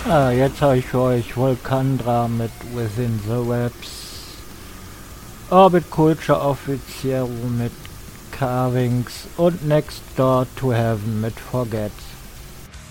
Jetzt habe ich für euch Volcandra mit Within the Webs, Orbit Culture Official mit Carvings und Next Door to Heaven mit Forget.